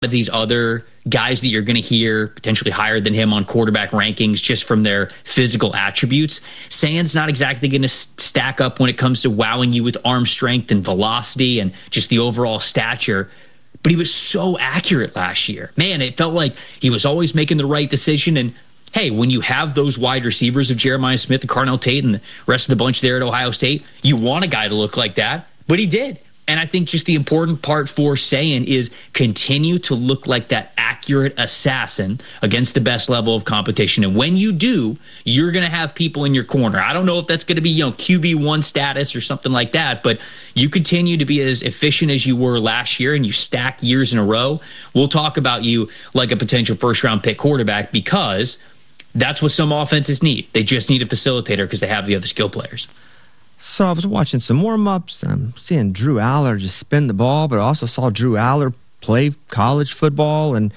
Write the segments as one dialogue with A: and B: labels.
A: of these other guys that you're going to hear potentially higher than him on quarterback rankings just from their physical attributes, Sand's not exactly going to stack up when it comes to wowing you with arm strength and velocity and just the overall stature. But he was so accurate last year. Man, it felt like he was always making the right decision. And hey, when you have those wide receivers of Jeremiah Smith and Carnell Tate and the rest of the bunch there at Ohio State, you want a guy to look like that, but he did. And I think just the important part for Sayin is continue to look like that accurate assassin against the best level of competition. And when you do, you're going to have people in your corner. I don't know if that's going to be, QB1 status or something like that, but you continue to be as efficient as you were last year and you stack years in a row. We'll talk about you like a potential first-round pick quarterback because that's what some offenses need. They just need a facilitator because they have the other skill players.
B: So I was watching some warm-ups. I'm seeing Drew Aller just spin the ball, but I also saw Drew Aller play college football. And,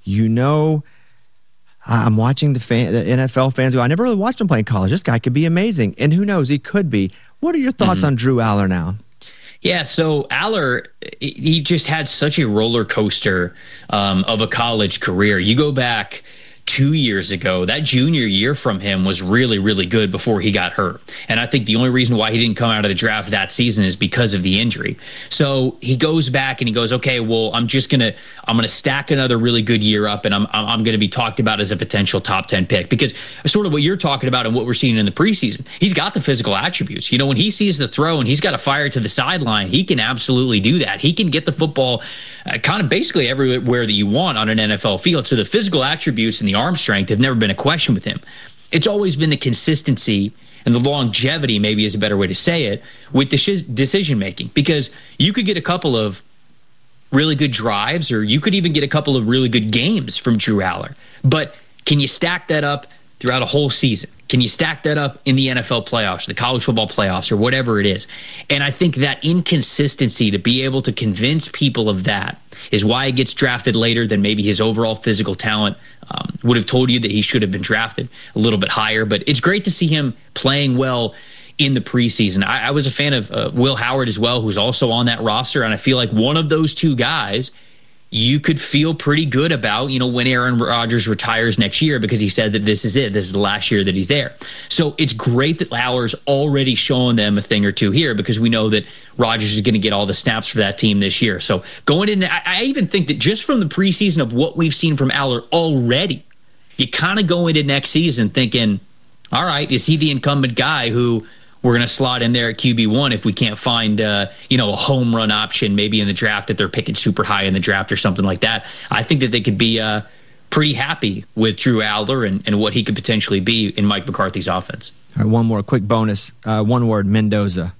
B: I'm watching the NFL fans go, I never really watched him play in college. This guy could be amazing. And who knows, he could be. What are your thoughts on Drew Aller now?
A: Yeah, so Aller, he just had such a roller coaster of a college career. You go back 2 years ago, that junior year from him was really, really good before he got hurt. And I think the only reason why he didn't come out of the draft that season is because of the injury. So he goes back and he goes, okay, well, I'm going to stack another really good year up and I'm going to be talked about as a potential top 10 pick because sort of what you're talking about and what we're seeing in the preseason, he's got the physical attributes. When he sees the throw and he's got to fire to the sideline, he can absolutely do that. He can get the football kind of basically everywhere that you want on an NFL field. So the physical attributes and the arm strength have never been a question with him. It's always been the consistency and the longevity, maybe is a better way to say it, with the decision making. Because you could get a couple of really good drives or you could even get a couple of really good games from Drew Aller. But can you stack that up throughout a whole season? Can you stack that up in the NFL playoffs, the college football playoffs, or whatever it is? And I think that inconsistency, to be able to convince people of that, is why he gets drafted later than maybe his overall physical talent would have told you that he should have been drafted a little bit higher. But it's great to see him playing well in the preseason. I was a fan of Will Howard as well, who's also on that roster. And I feel like one of those two guys you could feel pretty good about, when Aaron Rodgers retires next year, because he said that this is it. This is the last year that he's there. So it's great that Lauer's already showing them a thing or two here because we know that Rodgers is going to get all the snaps for that team this year. So going in, I even think that just from the preseason of what we've seen from Aller already, you kind of go into next season thinking, all right, is he the incumbent guy who we're going to slot in there at QB1 if we can't find, a home run option maybe in the draft if they're picking super high in the draft or something like that. I think that they could be pretty happy with Drew Aller and what he could potentially be in Mike McCarthy's offense.
B: All right, one more quick bonus. One word, Mendoza.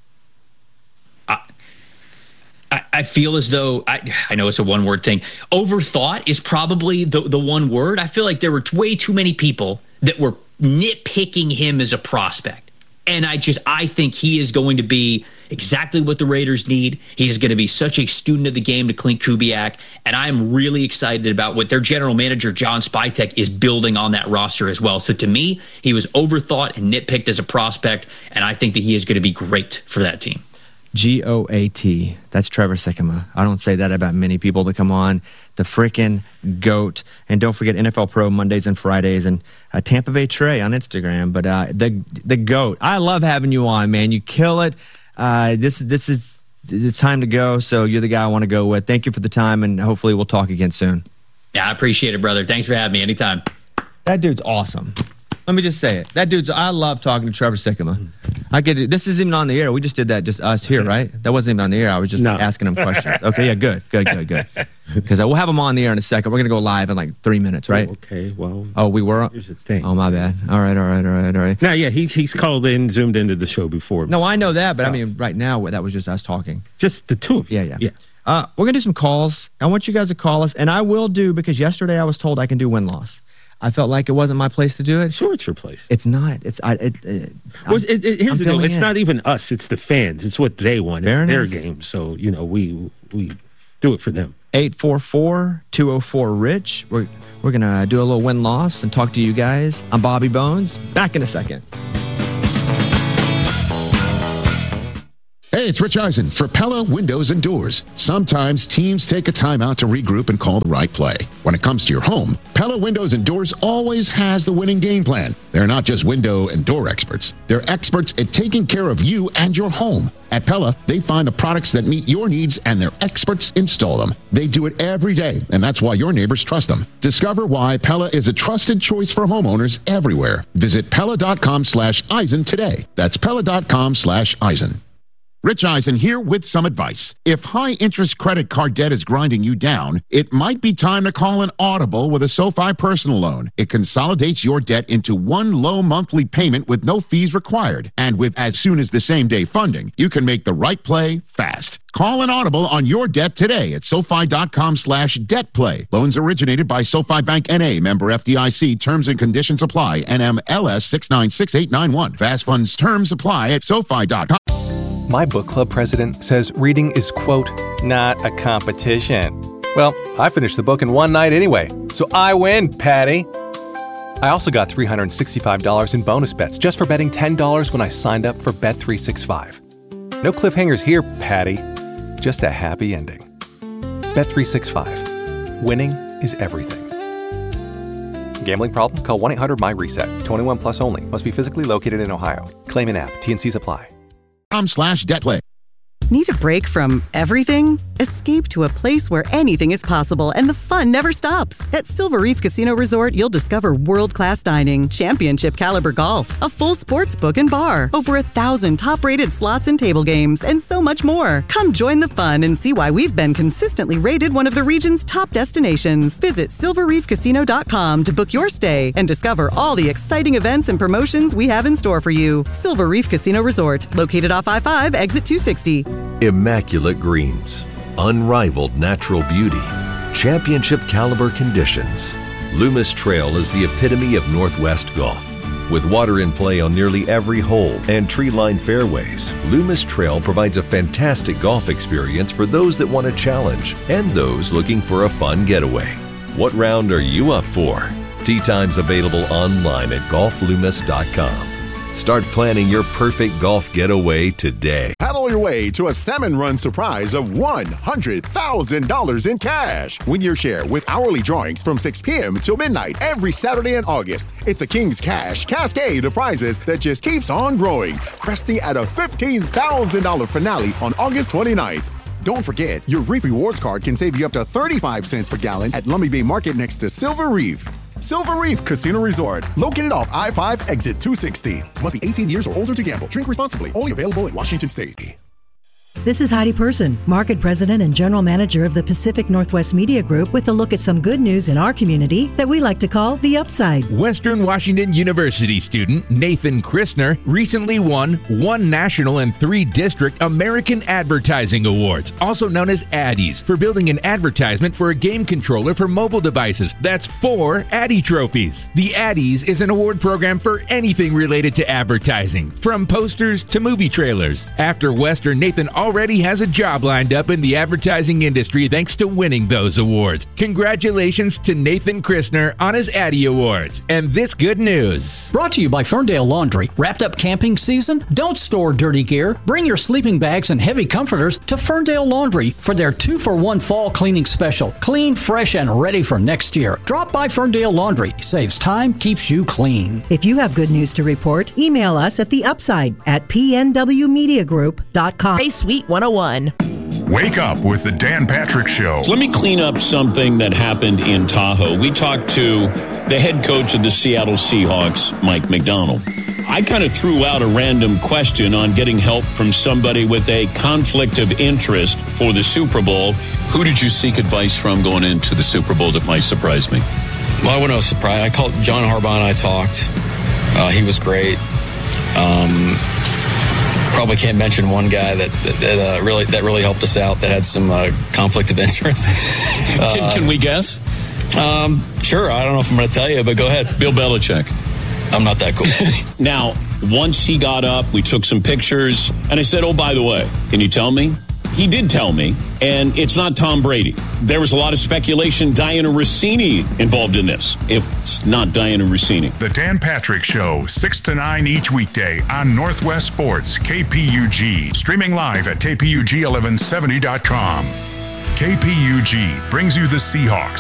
A: I feel as though, I know it's a one-word thing, overthought is probably the one word. I feel like there were way too many people that were nitpicking him as a prospect. And I think he is going to be exactly what the Raiders need. He is going to be such a student of the game to Clint Kubiak. And I'm really excited about what their general manager, John Spytek, is building on that roster as well. So to me, he was overthought and nitpicked as a prospect. And I think that he is going to be great for that team.
B: GOAT. That's Trevor Sikkema. I don't say that about many people that come on. The freaking GOAT. And don't forget NFL Pro Mondays and Fridays and Tampa Bay Trey on Instagram. But the GOAT. I love having you on, man. You kill it. It's time to go. So you're the guy I want to go with. Thank you for the time, and hopefully we'll talk again soon.
A: Yeah, I appreciate it, brother. Thanks for having me anytime.
B: That dude's awesome. Let me just say it. I love talking to Trevor Sikkema. This isn't even on the air. We just did that, just us here, right? That wasn't even on the air. I was just asking him questions. Okay, yeah, good. Because we'll have him on the air in a second. We're going to go live in like 3 minutes, right?
C: Oh, okay, well.
B: Oh, we were?
C: Here's the thing.
B: Oh, my bad. All right.
C: Now, yeah, he's called in, zoomed into the show before.
B: No, I know that, but I mean, right now, that was just us talking.
C: Just the two of you.
B: Yeah. We're going to do some calls. I want you guys to call us, and I will do, because yesterday I was told I can do win-loss. I felt like it wasn't my place to do it.
C: Sure, it's your place.
B: It's not. Here's
C: the deal. It's not even us. It's the fans. It's what they want. It's their game. So, we do it for them.
B: 844-204-RICH. We're going to do a little win-loss and talk to you guys. I'm Bobby Bones. Back in a second.
D: Hey, Hey, it's Rich Eisen for Pella Windows and Doors. Sometimes teams take a time out to regroup and call the right play. When it comes to your home, Pella Windows and Doors always has the winning game plan. They're not just window and door experts. They're experts at taking care of you and your home. At Pella, they find the products that meet your needs and their experts install them. They do it every day, and that's why your neighbors trust them. Discover why Pella is a trusted choice for homeowners everywhere. Visit Pella.com/Eisen today. That's Pella.com/Eisen. Rich Eisen here with some advice. If high-interest credit card debt is grinding you down, it might be time to call an audible with a SoFi personal loan. It consolidates your debt into one low monthly payment with no fees required. And with as soon as the same-day funding, you can make the right play fast. Call an audible on your debt today at SoFi.com/DebtPlay. Loans originated by SoFi Bank N.A., member FDIC. Terms and conditions apply. NMLS 696891. Fast funds terms apply at SoFi.com.
E: My book club president says reading is, quote, not a competition. Well, I finished the book in one night anyway, so I win, Patty. I also got $365 in bonus bets just for betting $10 when I signed up for Bet365. No cliffhangers here, Patty. Just a happy ending. Bet365. Winning is everything. Gambling problem? Call 1-800-MY-RESET. 21 plus only. Must be physically located in Ohio. Claim in app. T&Cs apply.
D: .com/DebtPlay.
F: Need a break from everything? Escape to a place where anything is possible and the fun never stops. At Silver Reef Casino Resort, you'll discover world-class dining, championship caliber golf, a full sports book and bar, over 1,000 top-rated slots and table games, and so much more. Come join the fun and see why we've been consistently rated one of the region's top destinations. Visit silverreefcasino.com to book your stay and discover all the exciting events and promotions we have in store for you. Silver Reef Casino Resort, located off I-5, exit 260.
G: Immaculate greens, unrivaled natural beauty, championship caliber conditions. Loomis Trail is the epitome of Northwest golf. With water in play on nearly every hole and tree-lined fairways, Loomis Trail provides a fantastic golf experience for those that want a challenge and those looking for a fun getaway. What round are you up for? Tee times available online at golfloomis.com. Start planning your perfect golf getaway today.
H: Paddle your way to a Salmon Run surprise of $100,000 in cash. Win your share with hourly drawings from 6 p.m. till midnight every Saturday in August. It's a King's Cash cascade of prizes that just keeps on growing, cresting at a $15,000 finale on August 29th. Don't forget, your Reef Rewards card can save you up to 35 cents per gallon at Lummi Bay Market next to Silver Reef. Silver Reef Casino Resort, located off I-5, exit 260. Must be 18 years or older to gamble. Drink responsibly. Only available in Washington State.
I: This is Heidi Person, Market President and General Manager of the Pacific Northwest Media Group, with a look at some good news in our community that we like to call the upside.
J: Western Washington University student Nathan Christner recently won 1 national and 3 district American Advertising Awards, also known as Addies, for building an advertisement for a game controller for mobile devices. That's 4 Addie trophies. The Addies is an award program for anything related to advertising, from posters to movie trailers. After Western, Nathan already has a job lined up in the advertising industry thanks to winning those awards. Congratulations to Nathan Christner on his Addie Awards. And this good news.
K: Brought to you by Ferndale Laundry. Wrapped up camping season? Don't store dirty gear. Bring your sleeping bags and heavy comforters to Ferndale Laundry for their 2-for-1 fall cleaning special. Clean, fresh, and ready for next year. Drop by Ferndale Laundry. Saves time, keeps you clean.
I: If you have good news to report, email us at theupside@pnwmediagroup.com.
L: Suite 101.
M: Wake up with the Dan Patrick Show.
N: Let me clean up something that happened in Tahoe. We talked to the head coach of the Seattle Seahawks, Mike Macdonald. I kind of threw out a random question on getting help from somebody with a conflict of interest for the Super Bowl. Who did you seek advice from going into the Super Bowl that might surprise me?
O: Well, I wasn't surprised. I called John Harbaugh and I talked. He was great. Probably can't mention one guy that really helped us out that had some conflict of interest.
N: Can we guess?
O: Sure. I don't know if I'm going to tell you, but go ahead.
N: Bill Belichick.
O: I'm not that cool.
N: Now, once he got up, we took some pictures, and I said, oh, by the way, can you tell me he did tell me, and it's not Tom Brady. There was a lot of speculation, Diana Rossini involved in this. If it's not Diana Rossini.
M: The Dan Patrick Show, 6 to 9 each weekday on Northwest Sports, KPUG. Streaming live at kpug1170.com. KPUG brings you the Seahawks